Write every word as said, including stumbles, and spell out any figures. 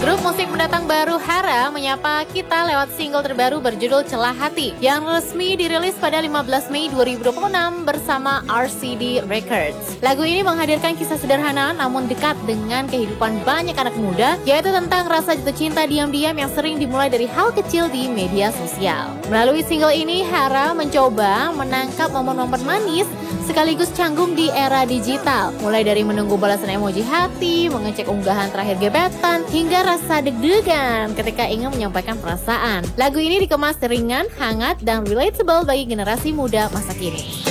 Grup musik mendatang baru Hara menyapa kita lewat single terbaru berjudul Celah Hati yang resmi dirilis pada lima belas Mei dua ribu dua puluh enam bersama R C D Records. Lagu ini menghadirkan kisah sederhana namun dekat dengan kehidupan banyak anak muda, yaitu tentang rasa jatuh cinta diam-diam yang sering dimulai dari hal kecil di media sosial. Melalui single ini, Hara mencoba menangkap momen-momen manis sekaligus canggung di era digital, mulai dari menunggu balasan emoji hati, mengecek unggahan terakhir gebetan, hingga rasa deg-degan ketika ingin menyampaikan perasaan. Lagu ini dikemas ringan, hangat, dan relatable bagi generasi muda masa kini.